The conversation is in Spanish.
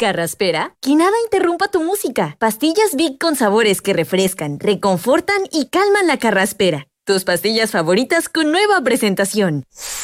¿Carraspera? Que nada interrumpa tu música. Pastillas Big con sabores que refrescan, reconfortan y calman la carraspera. Tus pastillas favoritas con nueva presentación.